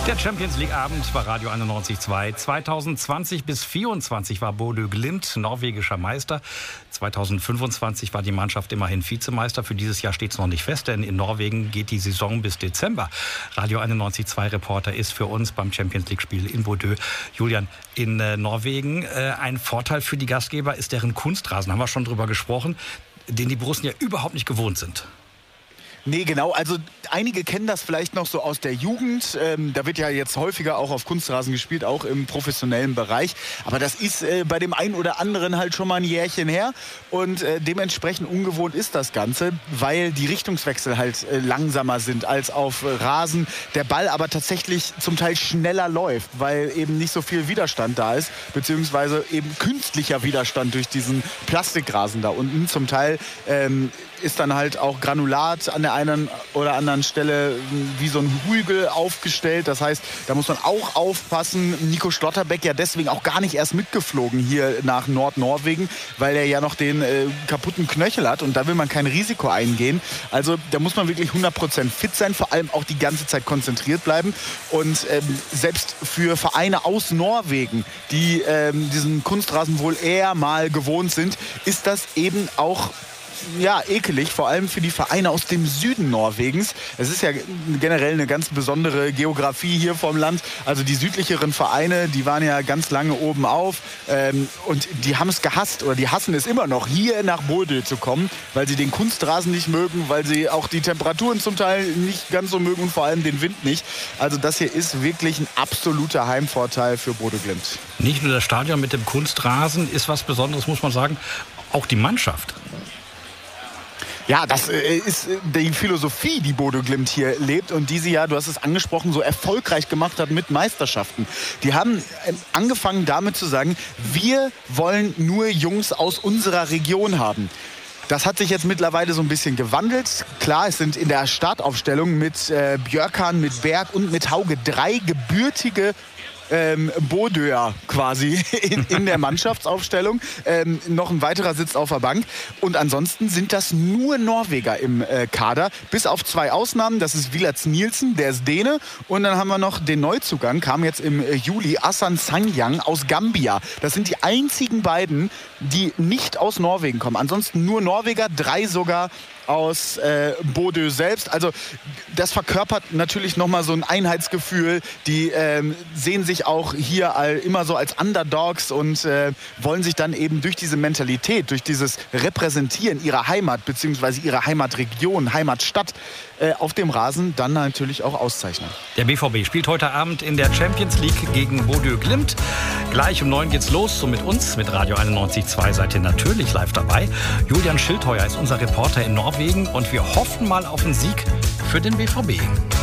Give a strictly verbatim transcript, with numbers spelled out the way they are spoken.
Der Champions League Abend bei Radio einundneunzig Komma zwei. zweitausendzwanzig bis vierundzwanzig war Bodø Glimt norwegischer Meister. zweitausendfünfundzwanzig war die Mannschaft immerhin Vizemeister. Für dieses Jahr steht es noch nicht fest, denn in Norwegen geht die Saison bis Dezember. Radio einundneunzig Komma zwei Reporter ist für uns beim Champions League Spiel in Bodø. Julian, in äh, Norwegen äh, ein Vorteil für die Gastgeber ist deren Kunstrasen. Haben wir schon drüber gesprochen, den die Borussen ja überhaupt nicht gewohnt sind. Nee, genau. Also einige kennen das vielleicht noch so aus der Jugend. Ähm, da wird ja jetzt häufiger auch auf Kunstrasen gespielt, auch im professionellen Bereich. Aber das ist äh, bei dem einen oder anderen halt schon mal ein Jährchen her. Und äh, dementsprechend ungewohnt ist das Ganze, weil die Richtungswechsel halt äh, langsamer sind als auf äh, Rasen. Der Ball aber tatsächlich zum Teil schneller läuft, weil eben nicht so viel Widerstand da ist, beziehungsweise eben künstlicher Widerstand durch diesen Plastikrasen da unten. Zum Teil ähm, ist dann halt auch Granulat an der einen oder anderen Stelle wie so ein Hügel aufgestellt. Das heißt, da muss man auch aufpassen. Nico Schlotterbeck ja deswegen auch gar nicht erst mitgeflogen hier nach Nordnorwegen, weil er ja noch den äh, kaputten Knöchel hat und da will man kein Risiko eingehen. Also da muss man wirklich hundert Prozent fit sein, vor allem auch die ganze Zeit konzentriert bleiben. Und ähm, selbst für Vereine aus Norwegen, die ähm, diesen Kunstrasen wohl eher mal gewohnt sind, ist das eben auch ja, ekelig, vor allem für die Vereine aus dem Süden Norwegens. Es ist ja generell eine ganz besondere Geografie hier vom Land. Also die südlicheren Vereine, die waren ja ganz lange oben auf ähm, und die haben es gehasst oder die hassen es immer noch, hier nach Bodø zu kommen, weil sie den Kunstrasen nicht mögen, weil sie auch die Temperaturen zum Teil nicht ganz so mögen und vor allem den Wind nicht. Also das hier ist wirklich ein absoluter Heimvorteil für Bodø Glimt. Nicht nur das Stadion mit dem Kunstrasen ist was Besonderes, muss man sagen, auch die Mannschaft. Ja, das äh, ist die Philosophie, die Bodø Glimt hier lebt und die sie ja, du hast es angesprochen, so erfolgreich gemacht hat mit Meisterschaften. Die haben äh, angefangen damit zu sagen, wir wollen nur Jungs aus unserer Region haben. Das hat sich jetzt mittlerweile so ein bisschen gewandelt. Klar, es sind in der Startaufstellung mit äh, Björkan, mit Berg und mit Hauge drei gebürtige Ähm, Bodøer quasi in, in der Mannschaftsaufstellung. Ähm, noch ein weiterer sitzt auf der Bank. Und ansonsten sind das nur Norweger im äh, Kader. Bis auf zwei Ausnahmen. Das ist Villads Nielsen, der ist Däne. Und dann haben wir noch den Neuzugang, kam jetzt im äh, Juli, Asan Sangyang aus Gambia. Das sind die einzigen beiden, die nicht aus Norwegen kommen. Ansonsten nur Norweger, drei sogar aus äh, Bodø selbst. Also das verkörpert natürlich nochmal so ein Einheitsgefühl. Die ähm, sehen sich auch hier all, immer so als Underdogs und äh, wollen sich dann eben durch diese Mentalität, durch dieses Repräsentieren ihrer Heimat bzw. ihrer Heimatregion, Heimatstadt äh, auf dem Rasen dann natürlich auch auszeichnen. Der B V B spielt heute Abend in der Champions League gegen Bodø Glimt. Gleich um neun geht's los. So mit uns, mit Radio einundneunzig Komma zwei seid ihr natürlich live dabei. Julian Schildheuer ist unser Reporter in Norwegen und wir hoffen mal auf einen Sieg für den B V B.